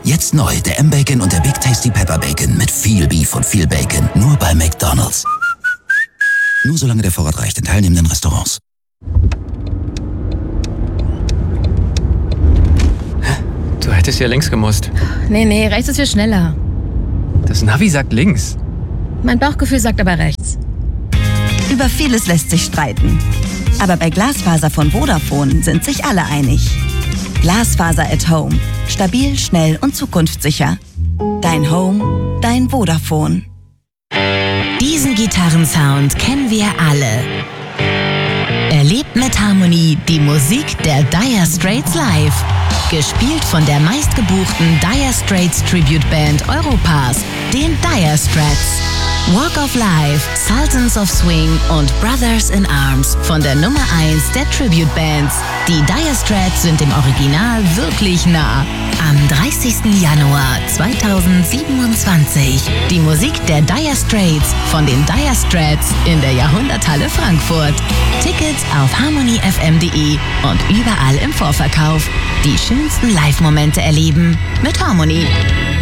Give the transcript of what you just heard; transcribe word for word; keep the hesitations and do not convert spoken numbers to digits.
Jetzt neu, der M-Bacon und der Big Tasty Pepper Bacon mit viel Beef und viel Bacon. Nur bei McDonald's. Nur solange der Vorrat reicht in teilnehmenden Restaurants. Du hättest ja links gemusst. Nee, nee, rechts ist viel schneller. Das Navi sagt links. Mein Bauchgefühl sagt aber rechts. Über vieles lässt sich streiten. Aber bei Glasfaser von Vodafone sind sich alle einig. Glasfaser at Home. Stabil, schnell und zukunftssicher. Dein Home, dein Vodafone. Diesen Gitarrensound kennen wir alle. Erlebt mit Harmony die Musik der Dire Straits live. Gespielt von der meistgebuchten Dire Straits Tribute Band Europas, den Dire Straits. Walk of Life, Sultans of Swing und Brothers in Arms von der Nummer eins der Tribute Bands. Die Dire Straits sind dem Original wirklich nah. Am dreißigsten Januar zweitausendsiebenundzwanzig. Die Musik der Dire Straits von den Dire Straits in der Jahrhunderthalle Frankfurt. Tickets auf harmony f m punkt de und überall im Vorverkauf. Die schönsten Live-Momente erleben mit Harmony.